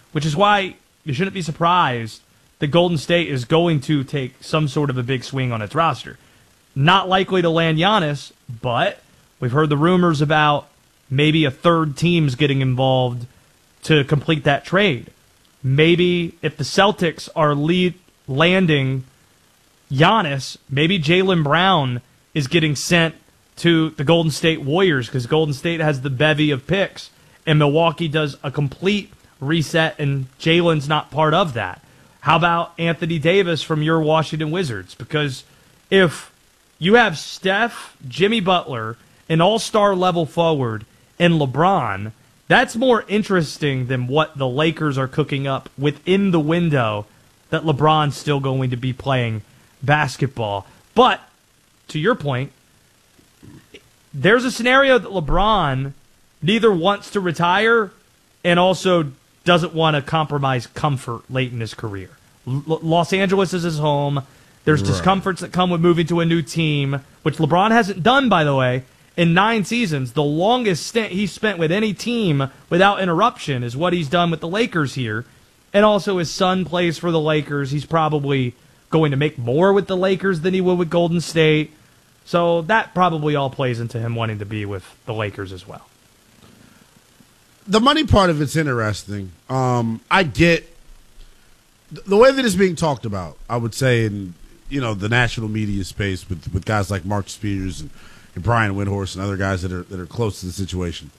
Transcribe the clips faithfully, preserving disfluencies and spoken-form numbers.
which is why you shouldn't be surprised that Golden State is going to take some sort of a big swing on its roster. Not likely to land Giannis, but we've heard the rumors about maybe a third team's getting involved to complete that trade. Maybe if the Celtics are lead, landing Giannis, maybe Jaylen Brown is getting sent to the Golden State Warriors because Golden State has the bevy of picks, and Milwaukee does a complete reset, and Jaylen's not part of that. How about Anthony Davis from your Washington Wizards? Because if you have Steph, Jimmy Butler, an all-star level forward, and LeBron, that's more interesting than what the Lakers are cooking up within the window that LeBron's still going to be playing basketball. But, to your point, there's a scenario that LeBron neither wants to retire and also doesn't want to compromise comfort late in his career. L- Los Angeles is his home. There's right. discomforts that come with moving to a new team, which LeBron hasn't done, by the way, in nine seasons. The longest stint he spent with any team without interruption is what he's done with the Lakers here. And also his son plays for the Lakers. He's probably going to make more with the Lakers than he would with Golden State. So that probably all plays into him wanting to be with the Lakers as well. The money part of it's interesting. Um, I get the way that it's being talked about, I would say, in you know the national media space with, with guys like Mark Spears and, and Brian Windhorst and other guys that are that are close to the situation.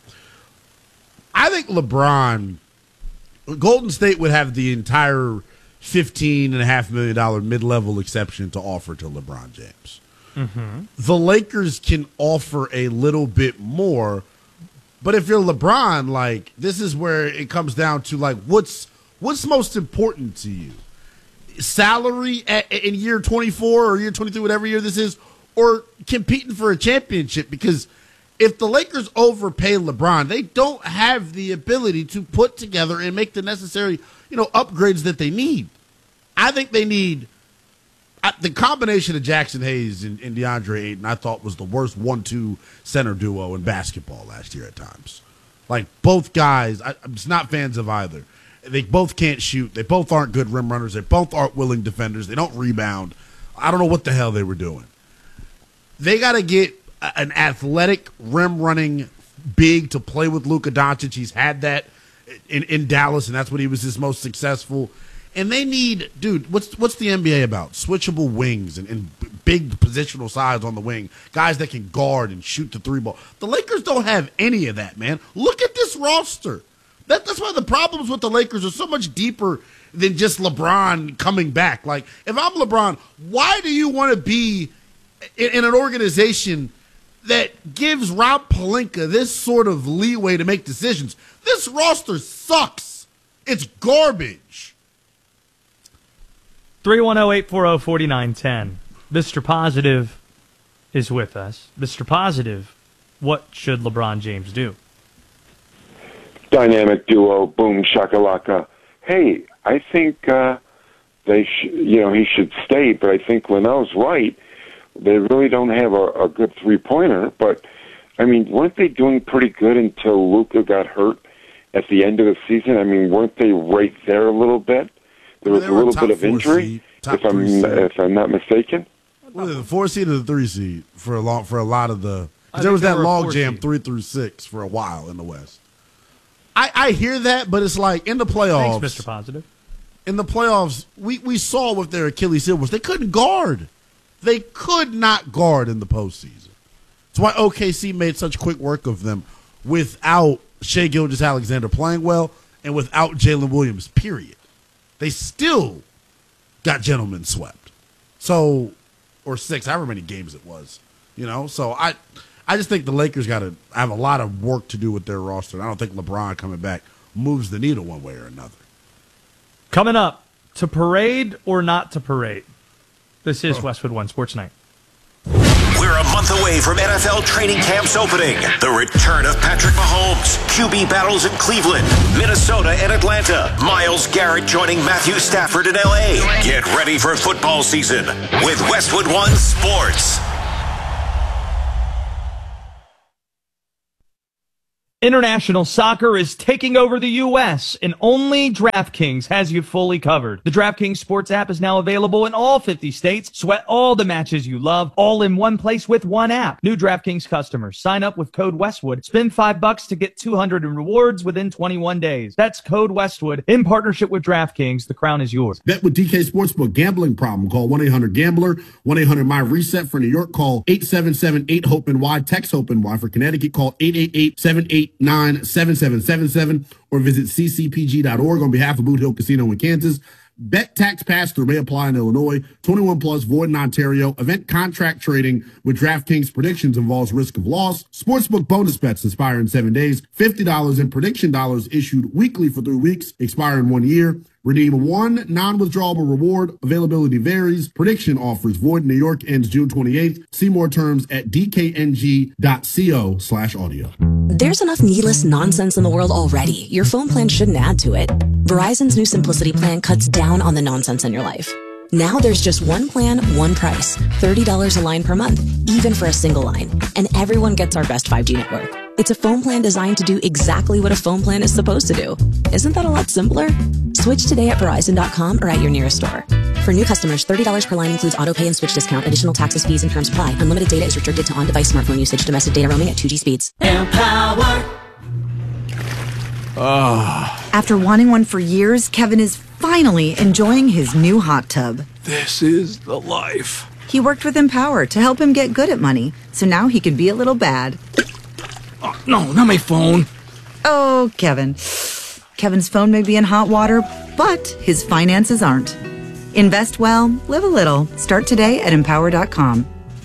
I think LeBron, Golden State would have the entire fifteen and a half million dollar mid level exception to offer to LeBron James. Mm-hmm. The Lakers can offer a little bit more, but if you're LeBron, like this is where it comes down to like what's what's most important to you, salary at, in year twenty-four or year twenty-three, whatever year this is, or competing for a championship. Because if the Lakers overpay LeBron, they don't have the ability to put together and make the necessary you know upgrades that they need. I think they need. I, the combination of Jackson Hayes and, and DeAndre Ayton, I thought, was the worst one two center duo in basketball last year at times. Like, both guys, I, I'm just not fans of either. They both can't shoot. They both aren't good rim runners. They both aren't willing defenders. They don't rebound. I don't know what the hell they were doing. They got to get a, an athletic, rim-running big to play with Luka Doncic. He's had that in, in Dallas, and that's when he was his most successful. And they need, dude, what's what's the N B A about? Switchable wings and, and big positional size on the wing. Guys that can guard and shoot the three ball. The Lakers don't have any of that, man. Look at this roster. That, that's why the problems with the Lakers are so much deeper than just LeBron coming back. Like, if I'm LeBron, why do you want to be in, in an organization that gives Rob Pelinka this sort of leeway to make decisions? This roster sucks. It's garbage. three one zero, eight four zero, four nine one zero. Mister Positive is with us. Mister Positive, what should LeBron James do? Dynamic duo, boom shakalaka. Hey, I think uh, they, sh- you know, he should stay. But I think Linnell's right. They really don't have a, a good three pointer. But I mean, weren't they doing pretty good until Luka got hurt at the end of the season? I mean, weren't they right there a little bit? There was a little bit of injury, seed, if I'm seed. if I'm not mistaken. Well, the four seed or the three seed for a long for a lot of the. There was that log jam three through six for a while in the West. I, I hear that, but it's like in the playoffs. Thanks, Mister Positive. In the playoffs, we, we saw with their Achilles heel was they couldn't guard. They could not guard in the postseason. That's why O K C made such quick work of them without Shai Gilgeous-Alexander playing well and without Jalen Williams. Period. They still got gentlemen swept. So, or six, however many games it was, you know. So I, I just think the Lakers got to have a lot of work to do with their roster. And I don't think LeBron coming back moves the needle one way or another. Coming up, to parade or not to parade? This is oh. Westwood One Sports Night. We're a month away from N F L training camps opening. The return of Patrick Mahomes, Q B battles in Cleveland, Minnesota, and Atlanta. Myles Garrett joining Matthew Stafford in L A. Get ready for football season with Westwood One Sports. International soccer is taking over the U S, and only DraftKings has you fully covered. The DraftKings Sports app is now available in all fifty states. Sweat all the matches you love, all in one place with one app. New DraftKings customers, sign up with code Westwood. Spend five bucks to get two hundred in rewards within twenty-one days. That's code Westwood in partnership with DraftKings. The crown is yours. Bet with D K Sportsbook. Gambling problem? Call one eight hundred gambler. one eight hundred my reset for New York. Call eight seven seven eight hope N Y. Text HOPE N Y. For Connecticut, call eight eight eight seven eight nine seven seven seven seven or visit c c p g dot org on behalf of Boot Hill Casino in Kansas. Bet tax pass-through may apply in Illinois. twenty-one plus, void in Ontario. Event contract trading with DraftKings predictions involves risk of loss. Sportsbook bonus bets expire in seven days. fifty dollars in prediction dollars issued weekly for three weeks, expire in one year. Redeem one non-withdrawable reward. Availability varies. Prediction offers void in New York ends June twenty-eighth. See more terms at d k n g dot co slash audio. There's enough needless nonsense in the world already. Your phone plan shouldn't add to it. Verizon's new Simplicity plan cuts down on the nonsense in your life. Now there's just one plan, one price. thirty dollars a line per month, even for a single line. And everyone gets our best five G network. It's a phone plan designed to do exactly what a phone plan is supposed to do. Isn't that a lot simpler? Switch today at Verizon dot com or at your nearest store. For new customers, thirty dollars per line includes auto pay and switch discount. Additional taxes, fees, and terms apply. Unlimited data is restricted to on-device smartphone usage. Domestic data roaming at two G speeds. Empower. Oh. After wanting one for years, Kevin is finally enjoying his new hot tub. This is the life. He worked with Empower to help him get good at money, so now he can be a little bad. Oh, no, not my phone. Oh, Kevin. Kevin's phone may be in hot water, but his finances aren't. Invest well, live a little. Start today at empower dot com.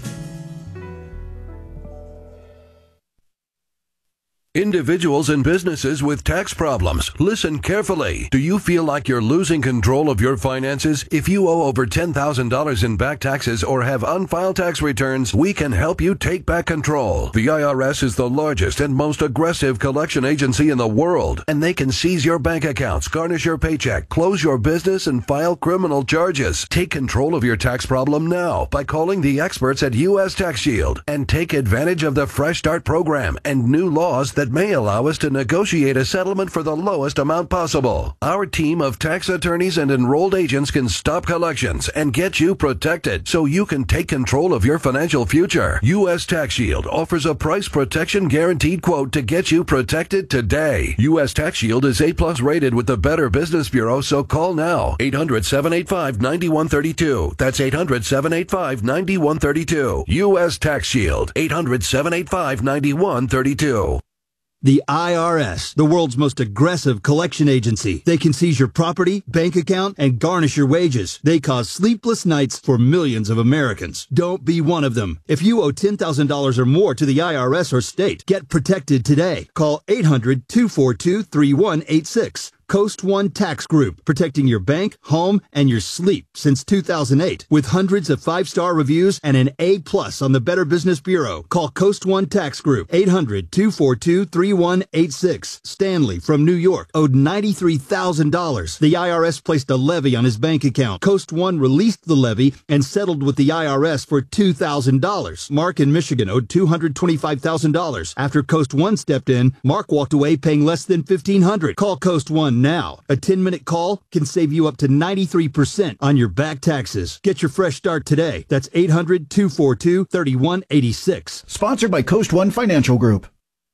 Individuals and businesses with tax problems, listen carefully. Do you feel like you're losing control of your finances? If you owe over ten thousand dollars in back taxes or have unfiled tax returns, we can help you take back control. The I R S is the largest and most aggressive collection agency in the world, and they can seize your bank accounts, garnish your paycheck, close your business, and file criminal charges. Take control of your tax problem now by calling the experts at U S Tax Shield and take advantage of the Fresh Start program and new laws that may allow us to negotiate a settlement for the lowest amount possible. Our team of tax attorneys and enrolled agents can stop collections and get you protected so you can take control of your financial future. U S Tax Shield offers a price protection guaranteed quote to get you protected today. U S Tax Shield is A plus rated with the Better Business Bureau, so call now. eight hundred, seven eight five, nine one three two. That's eight hundred, seven eight five, nine one three two. U S Tax Shield. eight hundred, seven eight five, nine one three two. The I R S, the world's most aggressive collection agency. They can seize your property, bank account, and garnish your wages. They cause sleepless nights for millions of Americans. Don't be one of them. If you owe ten thousand dollars or more to the I R S or state, get protected today. Call eight hundred, two four two, three one eight six. Coast One Tax Group, protecting your bank, home, and your sleep since two thousand eight. With hundreds of five-star reviews and an A plus on the Better Business Bureau. Call Coast One Tax Group, eight hundred, two four two, three one eight six. Stanley from New York owed ninety-three thousand dollars. The I R S placed a levy on his bank account. Coast One released the levy and settled with the I R S for two thousand dollars. Mark in Michigan owed two hundred twenty-five thousand dollars. After Coast One stepped in, Mark walked away paying less than fifteen hundred dollars. Call Coast One now. A ten-minute call can save you up to ninety-three percent on your back taxes. Get your fresh start today. That's eight hundred, two four two, three one eight six. Sponsored by Coast One Financial Group.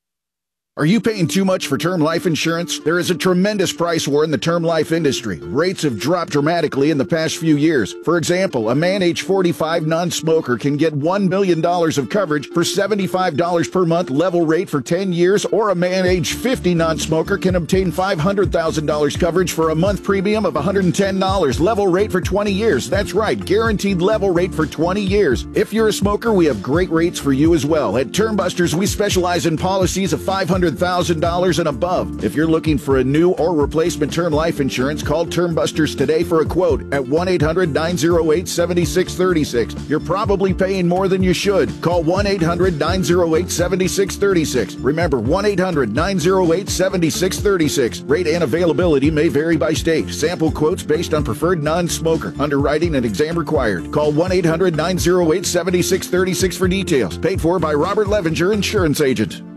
Are you paying too much for term life insurance? There is a tremendous price war in the term life industry. Rates have dropped dramatically in the past few years. For example, a man age forty-five non-smoker can get one million dollars of coverage for seventy-five dollars per month level rate for ten years, or a man age fifty non-smoker can obtain five hundred thousand dollars coverage for a month premium of one hundred ten dollars level rate for twenty years. That's right, guaranteed level rate for twenty years. If you're a smoker, we have great rates for you as well. At Term Busters, we specialize in policies of five hundred thousand dollars and above. If you're looking for a new or replacement term life insurance, call Term Busters today for a quote at one eight hundred, nine oh eight, seven six three six. You're probably paying more than you should. Call one eight hundred, nine oh eight, seven six three six. Remember, one eight hundred, nine oh eight, seven six three six. Rate and availability may vary by state. Sample quotes based on preferred non-smoker. Underwriting and exam required. Call one eight hundred, nine oh eight, seven six three six for details. Paid for by Robert Levinger, insurance agent.